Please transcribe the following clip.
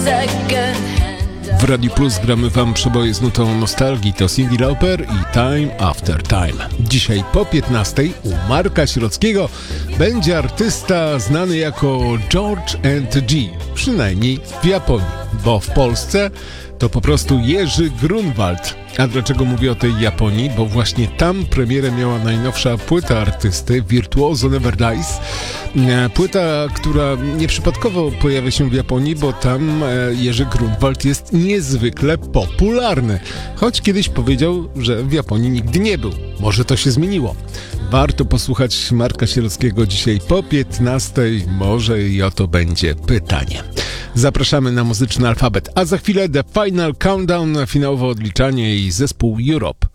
W Radio Plus gramy wam przeboje z nutą nostalgii. To Cyndi Lauper i Time After Time. Dzisiaj po 15 u Marka Sirockiego będzie artysta znany jako George and G. Przynajmniej w Japonii, bo w Polsce to po prostu Jerzy Grunwald. A dlaczego mówię o tej Japonii? Bo właśnie tam premierę miała najnowsza płyta artysty Virtuoso Never Dies. Płyta, która nieprzypadkowo pojawia się w Japonii, bo tam Jerzy Grunwald jest niezwykle popularny. Choć kiedyś powiedział, że w Japonii nigdy nie był. Może to się zmieniło. Warto posłuchać Marka Sierockiego dzisiaj po 15. Może i o to będzie pytanie. Zapraszamy na muzyczny alfabet, a za chwilę The Final Countdown, finałowe odliczanie i zespół Europe.